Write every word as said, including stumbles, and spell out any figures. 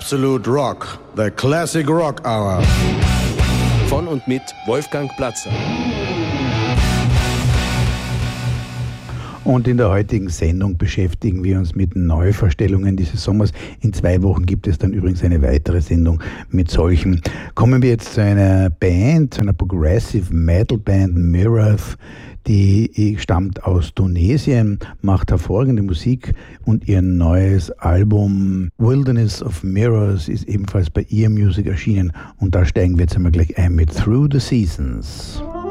Absolute Rock, the Classic Rock Hour. Von und mit Wolfgang Platzer. Und in der heutigen Sendung beschäftigen wir uns mit Neuvorstellungen dieses Sommers. In zwei Wochen gibt es dann übrigens eine weitere Sendung mit solchen. Kommen wir jetzt zu einer Band, zu einer Progressive Metal Band, Mirrors. Die stammt aus Tunesien, macht hervorragende Musik und ihr neues Album Wilderness of Mirrors ist ebenfalls bei Ear Music erschienen. Und da steigen wir jetzt einmal gleich ein mit Through the Seasons.